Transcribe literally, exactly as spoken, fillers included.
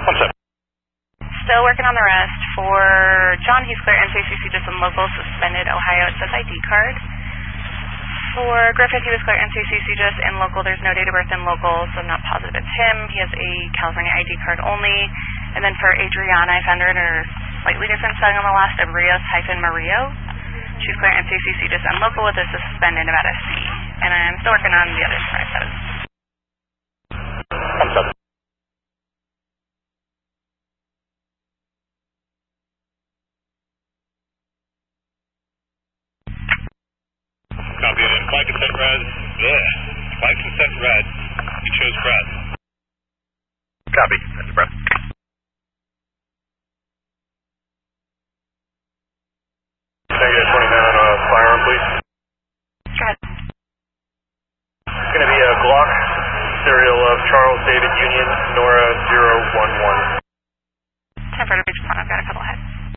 One seven. Still working on the rest. For John, he's clear. N C C C just in local, suspended. Ohio, it says I D card. For Griffith, he was clear. N C C C just in local. There's no date of birth in local, so I'm not positive it's him. He has a California I D card only. And then for Adriana, I found her in her slightly different spelling on the last of Rios hyphen Mario. She's clear. N C C C just in local with a suspended Nevada C. And I'm still working on the other five seven. One seven. Copy it. Flight consent red. Yeah. Flight consent red. You chose red. Copy. That's breath. Negative twenty-nine, uh, firearm, please. Red. It's going to be a Glock, serial of Charles David Union, Nora zero one one. Ten for the beach plan. I've got a couple ahead.